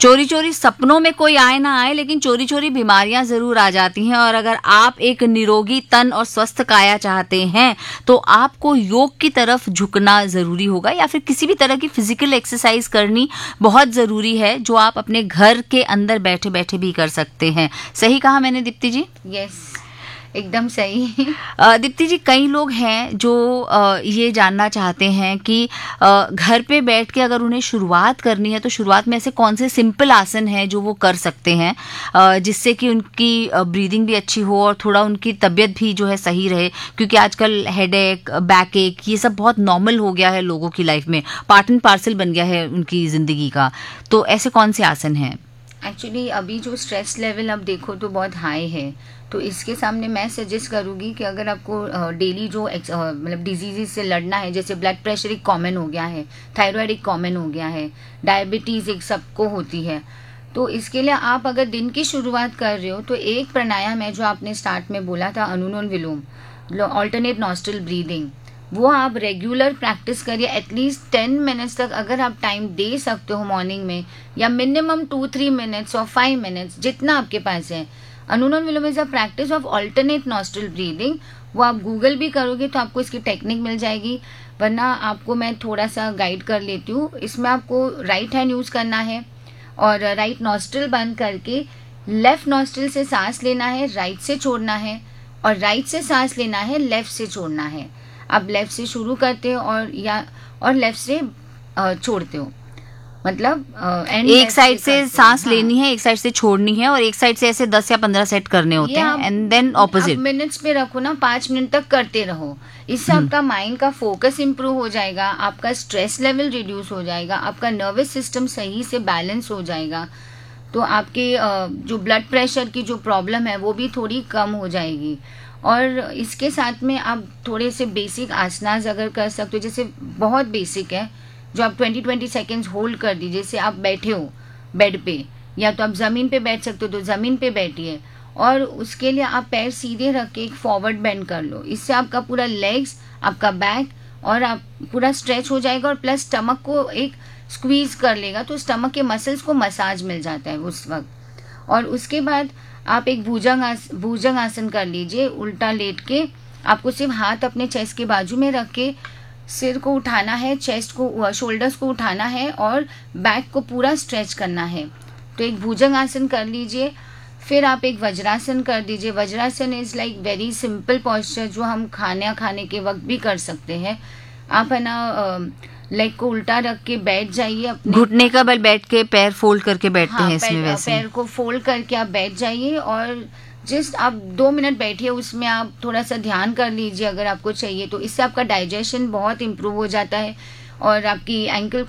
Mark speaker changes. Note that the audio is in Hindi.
Speaker 1: चोरी चोरी सपनों में कोई आए ना आए, लेकिन चोरी चोरी बीमारियां जरूर आ जाती हैं। और अगर आप एक निरोगी तन और स्वस्थ काया चाहते हैं तो आपको योग की तरफ झुकना जरूरी होगा, या फिर किसी भी तरह की फिजिकल एक्सरसाइज करनी बहुत जरूरी है, जो आप अपने घर के अंदर बैठे बैठे भी कर सकते हैं। सही कहा मैंने दीप्ति जी?
Speaker 2: यस, एकदम सही।
Speaker 1: दीप्ति जी, कई लोग हैं जो ये जानना चाहते हैं कि घर पे बैठ के अगर उन्हें शुरुआत करनी है तो शुरुआत में ऐसे कौन से सिंपल आसन हैं जो वो कर सकते हैं जिससे कि उनकी ब्रीदिंग भी अच्छी हो और थोड़ा उनकी तबीयत भी जो है सही रहे, क्योंकि आजकल हेडेक, बैक एक, ये सब बहुत नॉर्मल हो गया है लोगों की लाइफ में, पार्ट एंड पार्सल बन गया है उनकी जिंदगी का। तो ऐसे कौन से आसन हैं?
Speaker 2: एक्चुअली अभी जो स्ट्रेस लेवल आप देखो तो बहुत हाई है, तो इसके सामने मैं सजेस्ट करूँगी कि अगर आपको डेली जो मतलब डिजीज़ से लड़ना है, जैसे ब्लड प्रेशर एक कॉमन हो गया है, थायराइड एक कॉमन हो गया है, डायबिटीज़ एक सबको होती है, तो इसके लिए आप अगर दिन की शुरुआत कर रहे हो तो एक प्राणायाम है जो आपने स्टार्ट में बोला था, अनुलोम विलोम, ऑल्टरनेट नॉस्ट्रल ब्रीदिंग, वो आप रेगुलर प्रैक्टिस करिए। एटलीस्ट 10 मिनट्स तक अगर आप टाइम दे सकते हो मॉर्निंग में, या मिनिमम 2-3 मिनट्स और 5 मिनट्स, जितना आपके पास है। अनुलोम विलोम is a practice of alternate nostril breathing. वो आप गूगल भी करोगे तो आपको इसकी टेक्निक मिल जाएगी, वरना आपको मैं थोड़ा सा गाइड कर लेती हूँ। इसमें आपको राइट हैंड यूज करना है और राइट नॉस्ट्रल बंद करके लेफ्ट नॉस्ट्रल से सांस लेना है, राइट से छोड़ना है, और राइट से सांस लेना है, लेफ्ट से छोड़ना है। आप लेफ्ट से शुरू करते हो और लेफ्ट से छोड़ते हो, मतलब
Speaker 1: एक साइड से सांस लेनी है, एक साइड से छोड़नी है, और एक साइड से ऐसे 10 या 15 सेट करने होते हैं, एंड देन ऑपोजिट।
Speaker 2: मिनट्स पे रखो ना, 5 मिनट तक करते रहो। इससे आपका माइंड का फोकस इंप्रूव हो जाएगा, आपका स्ट्रेस लेवल रिड्यूस हो जाएगा, आपका नर्वस सिस्टम सही से बैलेंस हो जाएगा, तो आपके जो ब्लड प्रेशर की जो प्रॉब्लम है वो भी थोड़ी कम हो जाएगी। और इसके साथ में आप थोड़े से बेसिक आसनास अगर कर सकते हो, जैसे बहुत बेसिक है जो आप 20-20 सेकेंड्स होल्ड कर दीजिए। जैसे आप बैठे हो बेड पे, या तो आप ज़मीन पे बैठ सकते हो तो ज़मीन पे बैठिए, और उसके लिए आप पैर सीधे रख के एक फॉरवर्ड बेंड कर लो। इससे आपका पूरा लेग्स, आपका बैक और आप पूरा स्ट्रेच हो जाएगा, और प्लस स्टमक को एक स्क्वीज कर लेगा, तो स्टमक के मसल्स को मसाज मिल जाता है उस वक्त। और उसके बाद आप एक भुजंग आसन कर लीजिए, उल्टा लेट के। आपको सिर्फ हाथ अपने चेस्ट के बाजू में रख के सिर को उठाना है, चेस्ट को, शोल्डर्स को उठाना है, और बैक को पूरा स्ट्रेच करना है। तो एक भुजंग आसन कर लीजिए। फिर आप एक वज्रासन कर दीजिए। Vajrasana is like very simple posture जो हम खाने के वक्त भी कर सकते हैं। आप है ना लेग को उल्टा रख के बैठ जाइए, अपने
Speaker 1: घुटने का बल बैठ के पैर फोल्ड करके बैठते हैं इसमें। वैसे
Speaker 2: पैर को फोल्ड करके आप बैठ जाइए, और जस्ट आप 2 मिनट बैठिए, उसमें आप थोड़ा सा ध्यान कर लीजिए अगर आपको चाहिए तो। इससे आपका डाइजेशन बहुत इम्प्रूव हो जाता है, और आपकी एंकल